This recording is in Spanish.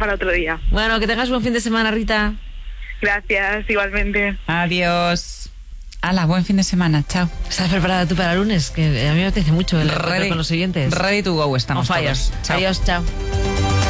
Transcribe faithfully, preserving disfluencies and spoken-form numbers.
para otro día. Bueno, que tengas buen fin de semana, Rita. Gracias, igualmente. Adiós. Hala, buen fin de semana, chao. ¿Estás preparada tú para el lunes? Que a mí me apetece mucho el encuentro Ready, con los oyentes. ready to go estamos On fire. todos. Chao. Adiós, chao.